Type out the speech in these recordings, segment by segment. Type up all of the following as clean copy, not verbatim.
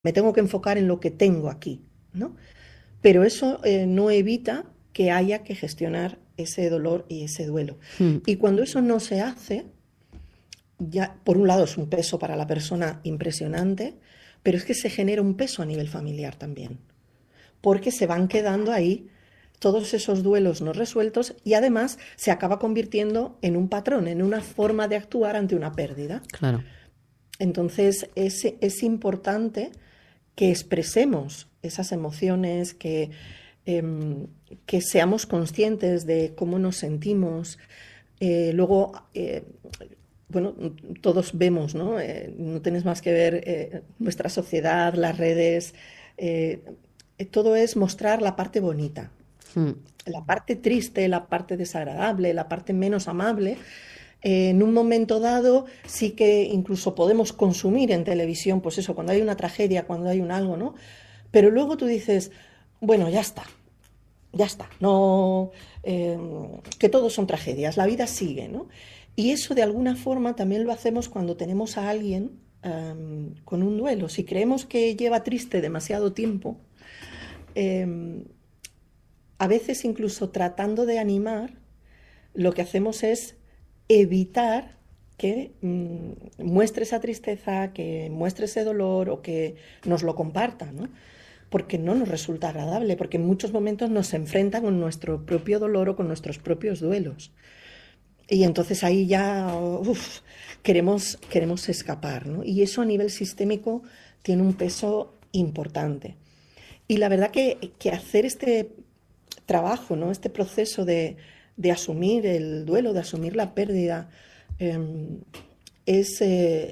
me tengo que enfocar en lo que tengo aquí, ¿no? Pero eso no evita que haya que gestionar ese dolor y ese duelo. Mm, Y cuando eso no se hace, ya por un lado es un peso para la persona impresionante, pero es que se genera un peso a nivel familiar también, porque se van quedando ahí todos esos duelos no resueltos y además se acaba convirtiendo en un patrón, en una forma de actuar ante una pérdida. claro. Entonces es importante que expresemos esas emociones, que seamos conscientes de cómo nos sentimos. Luego, bueno, todos vemos, ¿no? No tienes más que ver nuestra sociedad, las redes. eh, Todo es mostrar la parte bonita. Mm, La parte triste, la parte desagradable, la parte menos amable, en un momento dado sí que incluso podemos consumir en televisión, pues eso, cuando hay una tragedia, cuando hay un algo, ¿no? Pero luego tú dices, bueno, ya está, no, eh, que todos son tragedias, la vida sigue, ¿no? Y eso de alguna forma también lo hacemos cuando tenemos a alguien con un duelo. Si creemos que lleva triste demasiado tiempo, um, a veces incluso tratando de animar, lo que hacemos es evitar que muestre esa tristeza, que muestre ese dolor o que nos lo comparta, ¿no? Porque no nos resulta agradable, porque en muchos momentos nos enfrenta con nuestro propio dolor o con nuestros propios duelos. Y entonces ahí ya queremos escapar, ¿no? Y eso a nivel sistémico tiene un peso importante. Y la verdad que hacer este trabajo, ¿no? Este proceso de asumir el duelo, de asumir la pérdida, eh, es,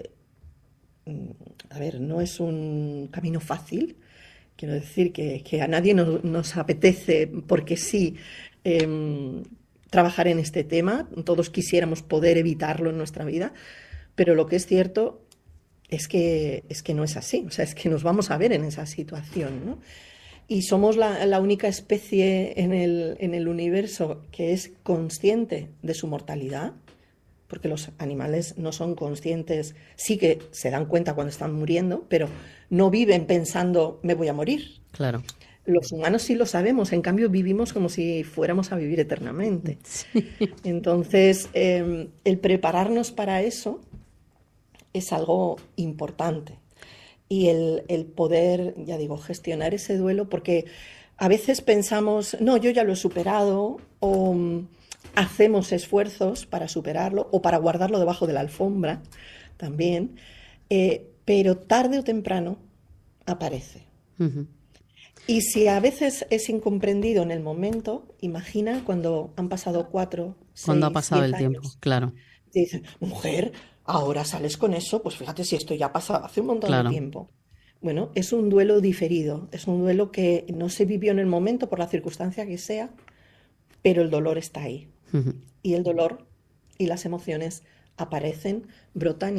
a ver, no es un camino fácil. Quiero decir que a nadie nos apetece, porque sí, eh, trabajar en este tema. Todos quisiéramos poder evitarlo en nuestra vida, pero lo que es cierto es que no es así. O sea, es que nos vamos a ver en esa situación, ¿no? Y somos la única especie en el universo que es consciente de su mortalidad, porque los animales no son conscientes, sí que se dan cuenta cuando están muriendo, pero no viven pensando me voy a morir. claro. Los humanos sí lo sabemos, en cambio vivimos como si fuéramos a vivir eternamente. Sí. Entonces, el prepararnos para eso es algo importante. Y el poder, ya digo, gestionar ese duelo, porque a veces pensamos, no, yo ya lo he superado, o hacemos esfuerzos para superarlo o para guardarlo debajo de la alfombra también, pero tarde o temprano aparece. Ujú. Y si a veces es incomprendido en el momento, imagina cuando han pasado 4, Cuando ha 6, pasado 10 el tiempo, años. claro, Te dicen, mujer, ahora sales con eso, pues fíjate si esto ya ha pasado hace un montón de claro. tiempo. Bueno, es un duelo diferido, es un duelo que no se vivió en el momento por la circunstancia que sea, pero el dolor está ahí. Ujú. Y el dolor y las emociones aparecen, brotan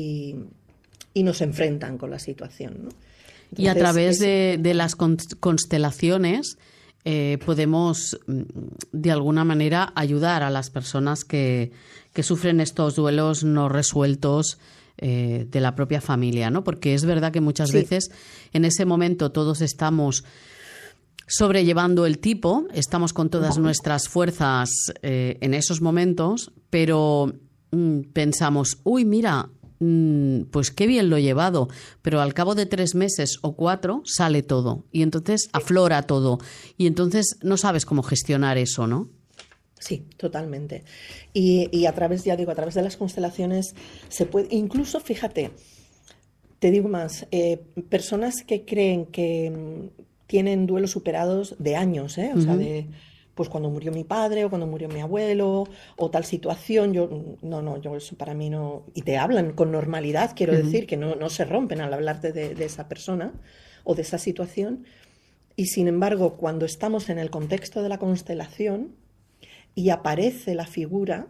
y nos enfrentan con la situación, ¿no? Y a Entonces, través es de las importante. constelaciones podemos, de alguna manera, ayudar a las personas que sufren estos duelos no resueltos de la propia familia, ¿no? Porque es verdad que muchas Sí, veces en ese momento todos estamos sobrellevando el tipo, estamos con todas ujú, nuestras fuerzas en esos momentos, pero pensamos, uy, mira, pues qué bien lo he llevado, pero al cabo de 3 meses o 4 sale todo y entonces sí, aflora todo y entonces no sabes cómo gestionar eso, ¿no? sí, totalmente. Y a través, ya digo, a través de las constelaciones se puede, incluso, fíjate, te digo más, personas que creen que tienen duelos superados de años, ¿eh? O sea, Ujú, de pues cuando murió mi padre o cuando murió mi abuelo o tal situación, yo no, yo eso para mí no. Y te hablan con normalidad, quiero ujú. decir, que no se rompen al hablarte de esa persona o de esa situación. Y sin embargo, cuando estamos en el contexto de la constelación y aparece la figura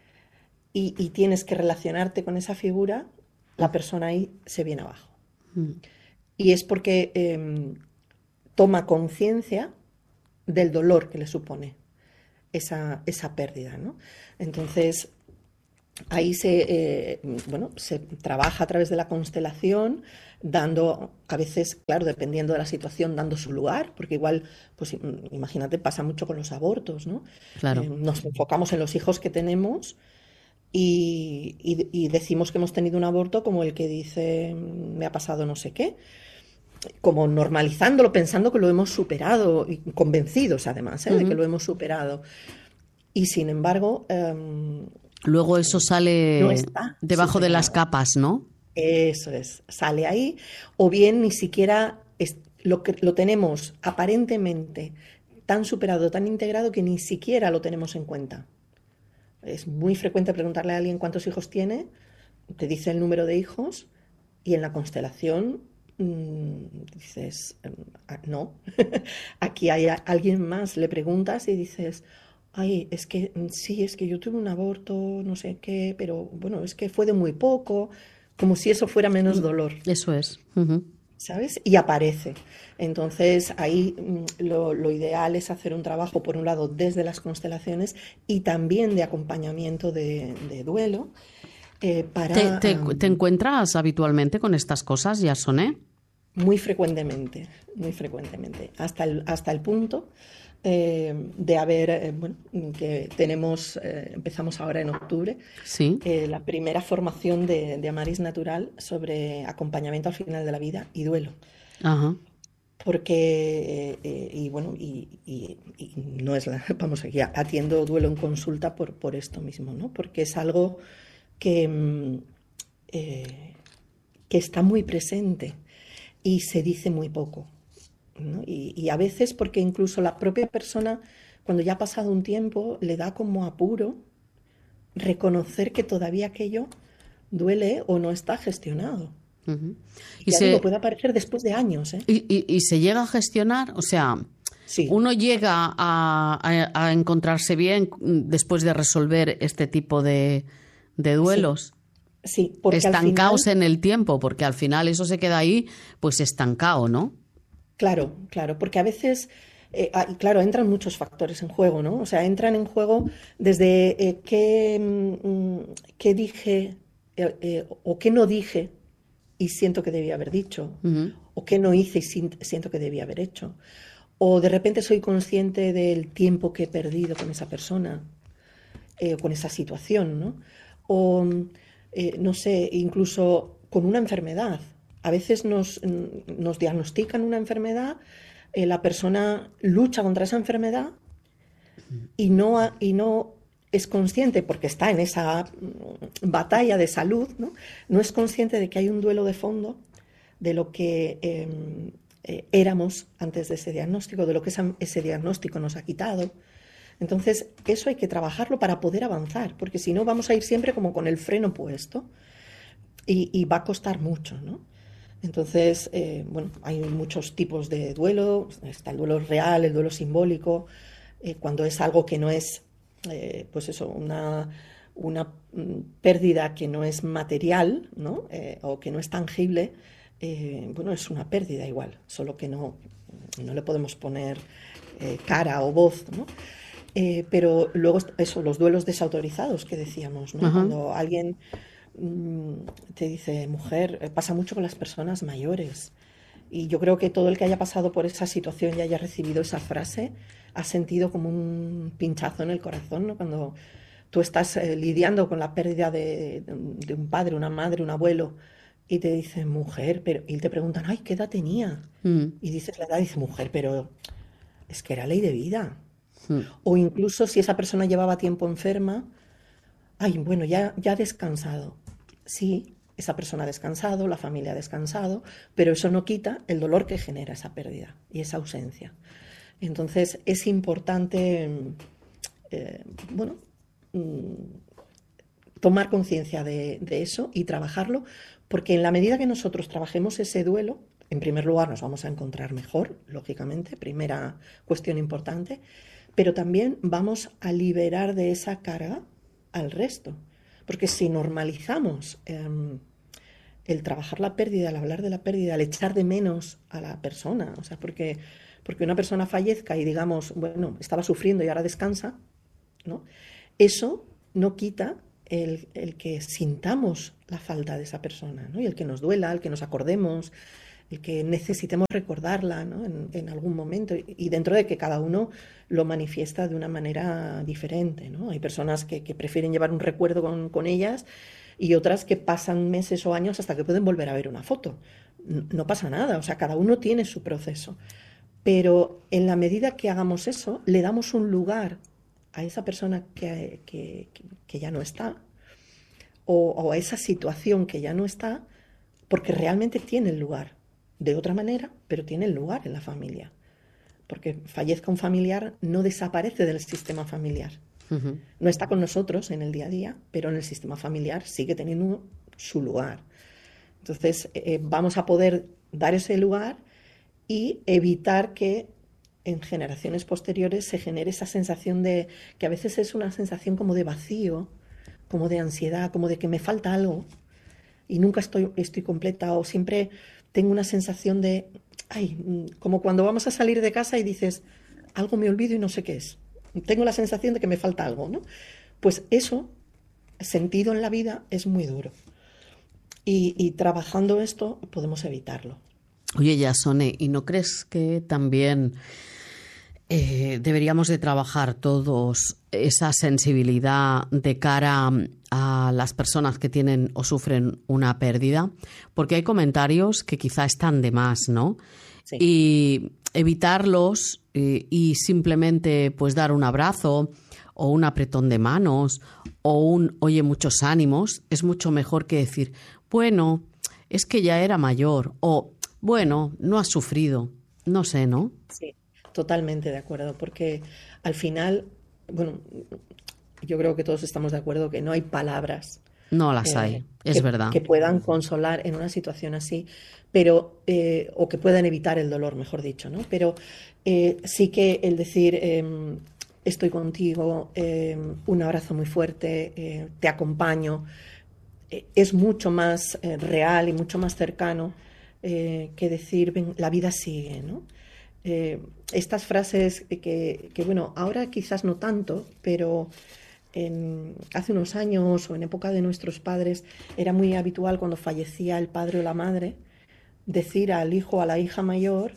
y tienes que relacionarte con esa figura, la persona ahí se viene abajo. Y es porque toma conciencia del dolor que le supone esa pérdida, ¿no? Entonces, ahí se trabaja a través de la constelación, dando, a veces, claro, dependiendo de la situación, dando su lugar, porque igual, pues imagínate, pasa mucho con los abortos, ¿no? Claro. Nos enfocamos en los hijos que tenemos y decimos que hemos tenido un aborto como el que dice, me ha pasado no sé qué, como normalizándolo, pensando que lo hemos superado, y convencidos además, de que lo hemos superado. Y sin embargo, Luego eso no sale está debajo de las superado. capas, ¿no? Eso es, sale ahí, o bien ni siquiera lo tenemos aparentemente tan superado, tan integrado que ni siquiera lo tenemos en cuenta. Es muy frecuente preguntarle a alguien cuántos hijos tiene, te dice el número de hijos y en la constelación dices, no, aquí hay alguien más, le preguntas y dices, ay, es que sí, es que yo tuve un aborto, no sé qué, pero bueno, es que fue de muy poco, como si eso fuera menos dolor, Eso es. ¿sabes? Y aparece. Entonces, ahí lo ideal es hacer un trabajo, por un lado, desde las constelaciones y también de acompañamiento de duelo para ¿Te encuentras habitualmente con estas cosas, Yasoné? muy frecuentemente, hasta el punto de haber, bueno, que tenemos, empezamos ahora en octubre, Sí. la primera formación de Amaris Natural sobre acompañamiento al final de la vida y duelo. Ajá. Porque, y bueno, y no es la, vamos, aquí atiendo duelo en consulta por esto mismo, ¿no? Porque es algo que, que está muy presente y se dice muy poco, ¿no? Y a veces porque incluso la propia persona, cuando ya ha pasado un tiempo, le da como apuro reconocer que todavía aquello duele o no está gestionado. Y Y ya digo, se, puede aparecer después de años, ¿eh? y se llega a gestionar, o sea, Sí, uno llega a encontrarse bien después de resolver este tipo de sí, duelos, sí, porque al estancados final, en el tiempo, porque al final eso se queda ahí, pues estancado, ¿no? claro, claro, porque a veces, y claro, entran muchos factores en juego, ¿no? O sea, entran en juego desde qué dije o qué no dije y siento que debía haber dicho, o qué no hice y siento que debía haber hecho, o de repente soy consciente del tiempo que he perdido con esa persona, con esa situación, ¿no? O, no sé, incluso con una enfermedad. A veces nos diagnostican una enfermedad, la persona lucha contra esa enfermedad y no es consciente, porque está en esa batalla de salud, ¿no? No es consciente de que hay un duelo de fondo, de lo que éramos antes de ese diagnóstico, de lo que ese diagnóstico nos ha quitado. Entonces, eso hay que trabajarlo para poder avanzar, porque si no vamos a ir siempre como con el freno puesto y va a costar mucho, ¿no? Entonces, bueno, hay muchos tipos de duelo, está el duelo real, el duelo simbólico, cuando es algo que no es, pues eso, una pérdida que no es material, ¿no? O que no es tangible, bueno, es una pérdida igual, solo que no le podemos poner cara o voz, ¿no? Pero luego eso, los duelos desautorizados que decíamos, ¿no? Ajá. Cuando alguien te dice, mujer, pasa mucho con las personas mayores. Y yo creo que todo el que haya pasado por esa situación y haya recibido esa frase ha sentido como un pinchazo en el corazón, ¿no? Cuando tú estás lidiando con la pérdida de un padre, una madre, un abuelo, y te dicen, mujer, pero, y te preguntan, ay, ¿qué edad tenía? Y dices la edad, y dice, mujer, pero es que era ley de vida. O incluso si esa persona llevaba tiempo enferma, ay, bueno, ya ha descansado. Sí, esa persona ha descansado, la familia ha descansado, pero eso no quita el dolor que genera esa pérdida y esa ausencia. Entonces es importante, bueno, tomar conciencia de eso y trabajarlo, porque en la medida que nosotros trabajemos ese duelo, en primer lugar nos vamos a encontrar mejor, lógicamente, primera cuestión importante, pero también vamos a liberar de esa carga al resto. Porque si normalizamos el trabajar la pérdida, el hablar de la pérdida, el echar de menos a la persona, o sea, porque una persona fallezca y digamos, bueno, estaba sufriendo y ahora descansa, ¿no? Eso no quita el que sintamos la falta de esa persona, ¿no? Y el que nos duela, el que nos acordemos, el que necesitemos recordarla, ¿no? En algún momento, y dentro de que cada uno lo manifiesta de una manera diferente, ¿no? Hay personas que prefieren llevar un recuerdo con ellas y otras que pasan meses o años hasta que pueden volver a ver una foto. No pasa nada, o sea, cada uno tiene su proceso. Pero en la medida que hagamos eso, le damos un lugar a esa persona que ya no está, o a esa situación que ya no está, porque realmente tiene el lugar. De otra manera, pero tiene el lugar en la familia. Porque fallezca un familiar, no desaparece del sistema familiar. Uh-huh. No está con nosotros en el día a día, pero en el sistema familiar sigue teniendo su lugar. Entonces, vamos a poder dar ese lugar y evitar que en generaciones posteriores se genere esa sensación de que a veces es una sensación como de vacío, como de ansiedad, como de que me falta algo y nunca estoy completa, o siempre tengo una sensación de, como cuando vamos a salir de casa y dices, algo me olvido y no sé qué es. Tengo la sensación de que me falta algo, ¿no? Pues eso, sentido en la vida, es muy duro. Y trabajando esto podemos evitarlo. Oye, Jasone, ¿y no crees que también deberíamos de trabajar todos esa sensibilidad de cara a las personas que tienen o sufren una pérdida? Porque hay comentarios que quizá están de más, ¿no? Sí. Y evitarlos y simplemente pues dar un abrazo o un apretón de manos o un oye, muchos ánimos, es mucho mejor que decir, bueno, es que ya era mayor, o bueno, no has sufrido, no sé, ¿no? Sí, totalmente de acuerdo, porque al final, bueno, yo creo que todos estamos de acuerdo que no hay palabras. No las hay, es verdad. Que puedan consolar en una situación así, pero o que puedan evitar el dolor, mejor dicho, ¿no? Pero sí que el decir estoy contigo, un abrazo muy fuerte, te acompaño, es mucho más real y mucho más cercano que decir ven, la vida sigue, ¿no? Estas frases que, bueno, ahora quizás no tanto, pero hace unos años o en época de nuestros padres era muy habitual cuando fallecía el padre o la madre decir al hijo o a la hija mayor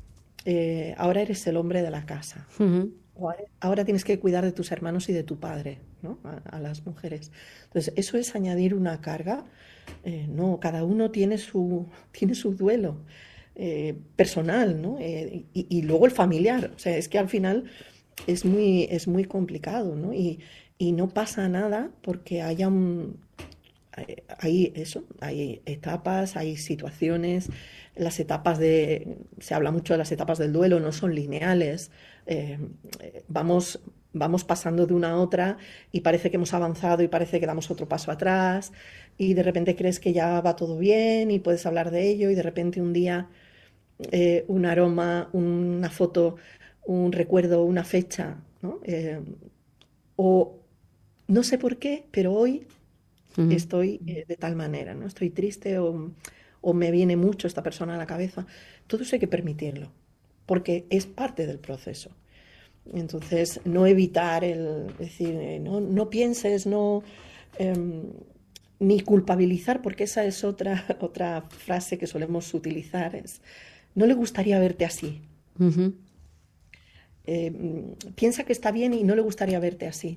ahora eres el hombre de la casa. Uh-huh. O ahora tienes que cuidar de tus hermanos y de tu padre, ¿no? A las mujeres. Entonces eso es añadir una carga. No, cada uno tiene su duelo personal, ¿no? Y luego el familiar. O sea, es que al final es muy complicado, ¿no? Y no pasa nada porque hay etapas, hay situaciones, se habla mucho de las etapas del duelo, no son lineales, vamos pasando de una a otra y parece que hemos avanzado y parece que damos otro paso atrás y de repente crees que ya va todo bien y puedes hablar de ello y de repente un día un aroma, una foto, un recuerdo, una fecha, ¿no? O no sé por qué, pero hoy estoy de tal manera, ¿no? Estoy triste o me viene mucho esta persona a la cabeza. Todo eso hay que permitirlo, porque es parte del proceso. Entonces, no evitar decir, no pienses, ni culpabilizar, porque esa es otra frase que solemos utilizar, es, no le gustaría verte así. Uh-huh. Piensa que está bien y no le gustaría verte así.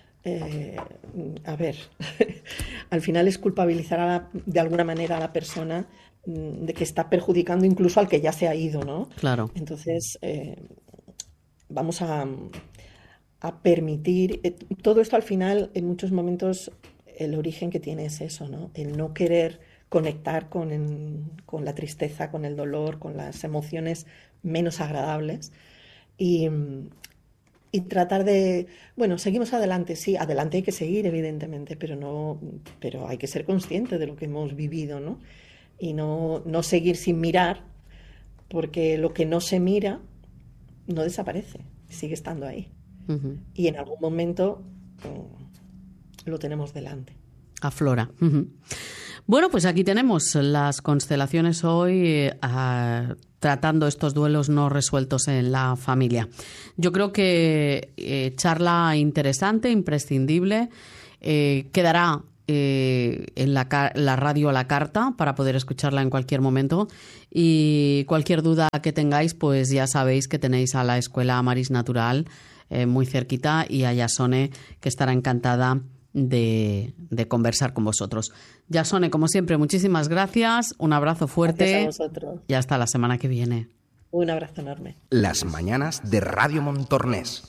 A ver, al final es culpabilizar de alguna manera a la persona de que está perjudicando incluso al que ya se ha ido, ¿no? Claro. Entonces, vamos a permitir, todo esto al final, en muchos momentos, el origen que tiene es eso, ¿no? El no querer conectar con la tristeza, con el dolor, con las emociones menos agradables y tratar de, bueno, seguimos adelante, sí, adelante hay que seguir, evidentemente, pero hay que ser consciente de lo que hemos vivido, ¿no? Y no seguir sin mirar, porque lo que no se mira no desaparece, sigue estando ahí. Uh-huh. Y en algún momento lo tenemos delante. Aflora. Uh-huh. Bueno, pues aquí tenemos las constelaciones hoy tratando estos duelos no resueltos en la familia. Yo creo que charla interesante, imprescindible Quedará en la radio a la carta para poder escucharla en cualquier momento, y cualquier duda que tengáis, pues ya sabéis que tenéis a la Escuela Maris Natural muy cerquita, y a Jasone, que estará encantada de conversar con vosotros. Jasone, como siempre, muchísimas gracias, un abrazo fuerte. Gracias a vosotros. Y hasta la semana que viene. Un abrazo enorme. Las mañanas de Radio Montornès.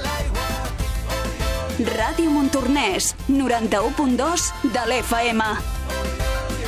Ràdio Montornès, 91.2 de l'FM.